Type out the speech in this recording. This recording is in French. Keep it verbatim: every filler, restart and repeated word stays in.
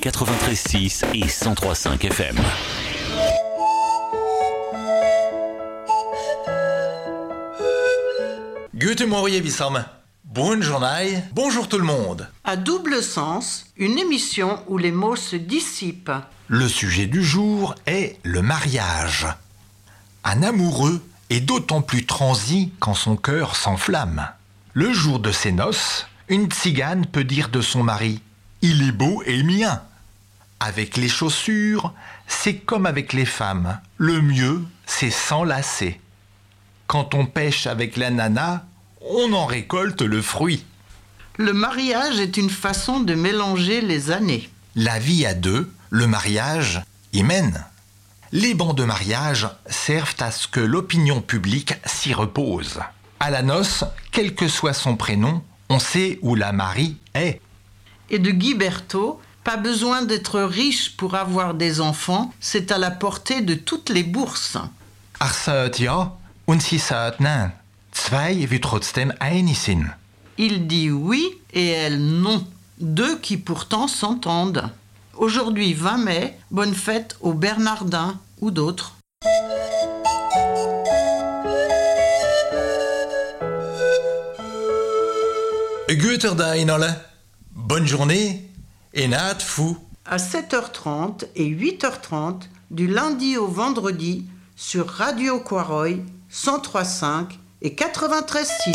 quatre-vingt-treize six et cent trois cinq F M. Guten Morgen, Wissam. Bonne journée, bonjour tout le monde. À double sens, une émission où les mots se dissipent. Le sujet du jour est le mariage. Un amoureux est d'autant plus transi quand son cœur s'enflamme. Le jour de ses noces, une tzigane peut dire de son mari « Il est beau et mien ». Avec les chaussures, c'est comme avec les femmes. Le mieux, c'est s'enlacer. Quand on pêche avec l'ananas, on en récolte le fruit. Le mariage est une façon de mélanger les années. La vie à deux, le mariage, y mène. Les bancs de mariage servent à ce que l'opinion publique s'y repose. À la noce, quel que soit son prénom, on sait où la mariée est. Et de Guy Berthaud, pas besoin d'être riche pour avoir des enfants, c'est à la portée de toutes les bourses. Ach sagt ja und sie sagt nein. Zwei wie trotzdem einig sind. Il dit oui et elle non. Deux qui pourtant s'entendent. Aujourd'hui vingt mai, bonne fête aux Bernardins ou d'autres. Guter Dag alle. Bonne journée et naat fou. À sept heures trente et huit heures trente, du lundi au vendredi, sur Radio Quaroy, cent trois virgule cinq et quatre-vingt-treize virgule six.